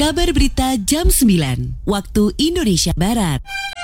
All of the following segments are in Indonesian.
Kabar Berita Jam 9, waktu Indonesia Barat.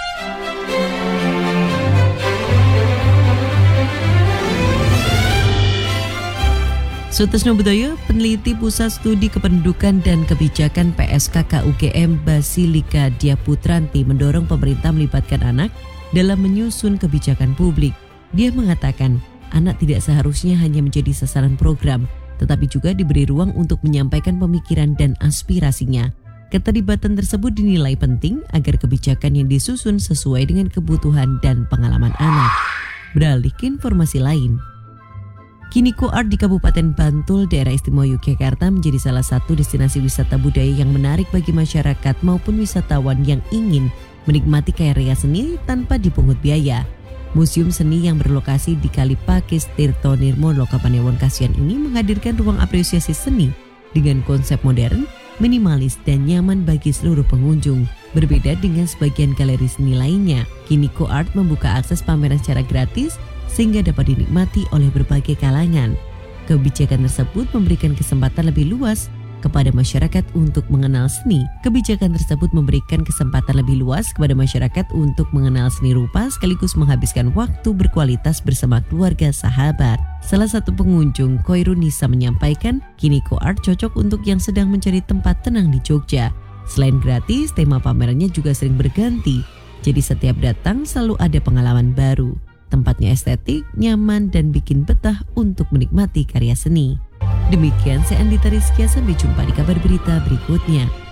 Sutisno Budoyo, peneliti Pusat Studi Kependudukan dan Kebijakan PSKK UGM Basilika Diaputranti mendorong pemerintah melibatkan anak dalam menyusun kebijakan publik. Dia mengatakan, anak tidak seharusnya hanya menjadi sasaran program, tetapi juga diberi ruang untuk menyampaikan pemikiran dan aspirasinya. Keterlibatan tersebut dinilai penting agar kebijakan yang disusun sesuai dengan kebutuhan dan pengalaman anak. Beralih ke informasi lain. Kiniko Art di Kabupaten Bantul, Daerah Istimewa Yogyakarta menjadi salah satu destinasi wisata budaya yang menarik bagi masyarakat maupun wisatawan yang ingin menikmati karya seni tanpa dipungut biaya. Museum seni yang berlokasi di Kali Pakis Tirto Nirmolo Kapanewon Kasihan ini menghadirkan ruang apresiasi seni dengan konsep modern, minimalis dan nyaman bagi seluruh pengunjung. Berbeda dengan sebagian galeri seni lainnya, Kiniko Art membuka akses pameran secara gratis sehingga dapat dinikmati oleh berbagai kalangan. Kebijakan tersebut memberikan kesempatan lebih luas kepada masyarakat untuk mengenal seni. Kebijakan tersebut memberikan kesempatan lebih luas kepada masyarakat untuk mengenal seni rupa sekaligus menghabiskan waktu berkualitas bersama keluarga sahabat. Salah satu pengunjung, Koirun Nisa, menyampaikan Kiniko Art cocok untuk yang sedang mencari tempat tenang di Jogja. Selain gratis, tema pamerannya juga sering berganti. Jadi setiap datang selalu ada pengalaman baru. Tempatnya estetik, nyaman, dan bikin betah untuk menikmati karya seni. Demikian saya Andita Rizkia, sampai jumpa di kabar berita berikutnya.